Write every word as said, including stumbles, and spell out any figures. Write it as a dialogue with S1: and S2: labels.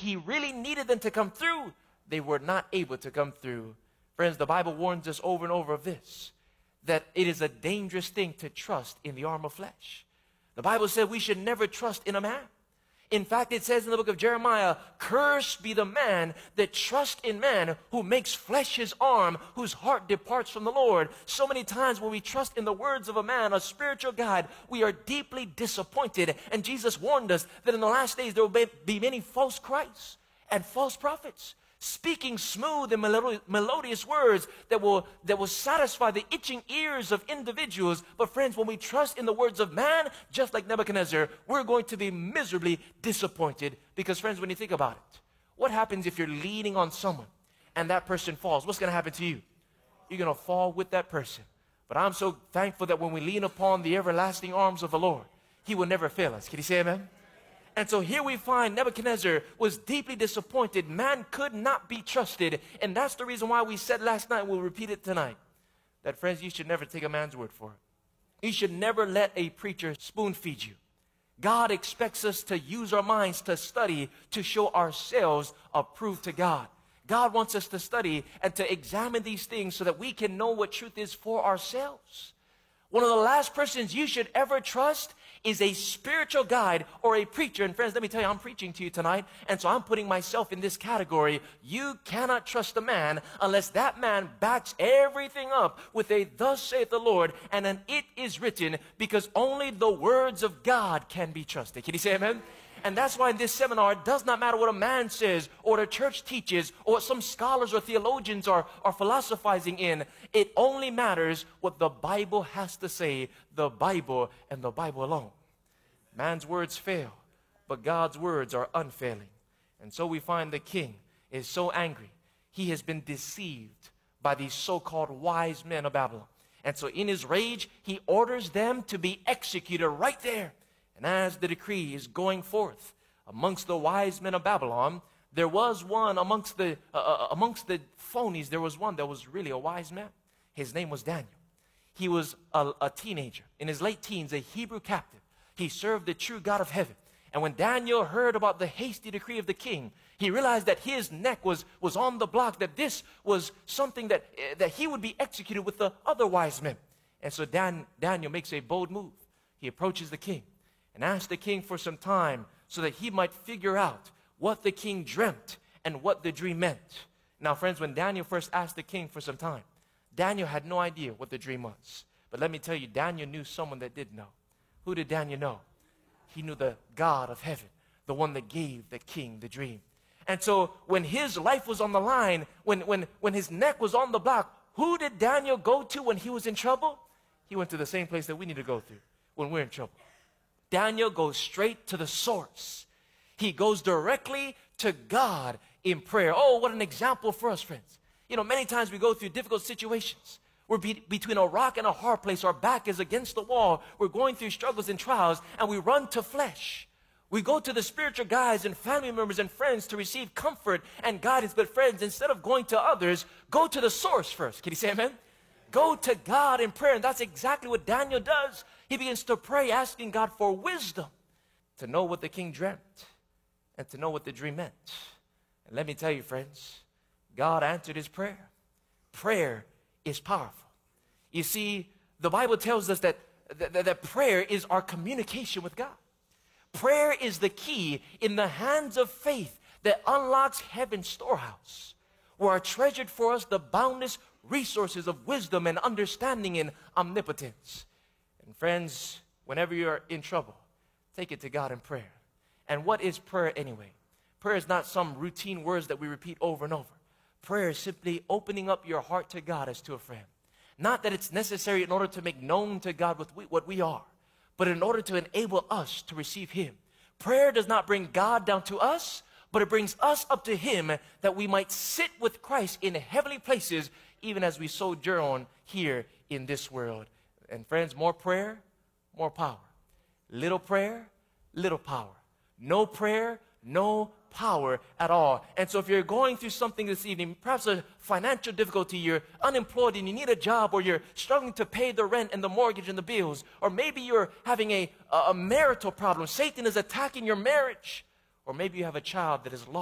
S1: he really needed them to come through, they were not able to come through. Friends, the Bible warns us over and over of this, that it is a dangerous thing to trust in the arm of flesh. The Bible said we should never trust in a man. In fact, it says in the book of Jeremiah, cursed be the man that trusts in man, who makes flesh his arm, whose heart departs from the Lord. So many times when we trust in the words of a man, a spiritual guide, we are deeply disappointed. And Jesus warned us that in the last days there will be many false Christs and false prophets, speaking smooth and melodious words that will, that will satisfy the itching ears of individuals. But friends, when we trust in the words of man, just like Nebuchadnezzar, we're going to be miserably disappointed. Because friends, when you think about it, what happens if you're leaning on someone and that person falls? What's going to happen to you? You're going to fall with that person. But I'm so thankful that when we lean upon the everlasting arms of the Lord, He will never fail us. Can you say amen? And so here we find Nebuchadnezzar was deeply disappointed. Man could not be trusted. And that's the reason why we said last night, we'll repeat it tonight, that friends, you should never take a man's word for it. You should never let a preacher spoon feed you. God expects us to use our minds to study, to show ourselves approved to God. God wants us to study and to examine these things so that we can know what truth is for ourselves. One of the last persons you should ever trust is a spiritual guide or a preacher. And friends, let me tell you, I'm preaching to you tonight, and so I'm putting myself in this category. You cannot trust a man unless that man backs everything up with a thus saith the Lord and an it is written, because only the words of God can be trusted. Can you say amen? And that's why in this seminar, it does not matter what a man says or what a church teaches or what some scholars or theologians are, are philosophizing in. It only matters what the Bible has to say, the Bible and the Bible alone. Man's words fail, but God's words are unfailing. And so we find the king is so angry. He has been deceived by these so-called wise men of Babylon. And so in his rage, he orders them to be executed right there. And as the decree is going forth amongst the wise men of Babylon, there was one amongst the uh, amongst the phonies. There was one that was really a wise man. His name was Daniel. He was a, a teenager in his late teens, a Hebrew captive. He served the true God of heaven. And when Daniel heard about the hasty decree of the king, he realized that his neck was was on the block. That this was something that uh, that he would be executed with the other wise men. And so Dan, Daniel makes a bold move. He approaches the king and asked the king for some time so that he might figure out what the king dreamt and what the dream meant. Now, friends, when Daniel first asked the king for some time, Daniel had no idea what the dream was. But let me tell you, Daniel knew someone that did know. Who did Daniel know? He knew the God of heaven, the one that gave the king the dream. And so when his life was on the line, when, when, when his neck was on the block, who did Daniel go to when he was in trouble? He went to the same place that we need to go through when we're in trouble. Daniel goes straight to the source. He goes directly to God in prayer. Oh, what an example for us, friends. You know, many times we go through difficult situations. We're be- between a rock and a hard place. Our back is against the wall. We're going through struggles and trials, and we run to flesh. We go to the spiritual guides and family members and friends to receive comfort and guidance. But friends, instead of going to others, go to the source first. Can you say amen? Go to God in prayer. And that's exactly what Daniel does. He begins to pray, asking God for wisdom to know what the king dreamt and to know what the dream meant. And let me tell you, friends, God answered his prayer. Prayer is powerful. You see, the Bible tells us that, that, that prayer is our communication with God. Prayer is the key in the hands of faith that unlocks heaven's storehouse, where are treasured for us the boundless resources of wisdom and understanding and omnipotence. And friends, whenever you're in trouble, take it to God in prayer. And what is prayer anyway? Prayer is not some routine words that we repeat over and over. Prayer is simply opening up your heart to God as to a friend. Not that it's necessary in order to make known to God what we are, but in order to enable us to receive Him. Prayer does not bring God down to us, but it brings us up to Him that we might sit with Christ in heavenly places, even as we sojourn here in this world. And friends, more prayer, more power. Little prayer, little power. No prayer, no power at all. And so if you're going through something this evening, perhaps a financial difficulty, you're unemployed and you need a job, or you're struggling to pay the rent and the mortgage and the bills, or maybe you're having a, a marital problem. Satan is attacking your marriage. Or maybe you have a child that is lost.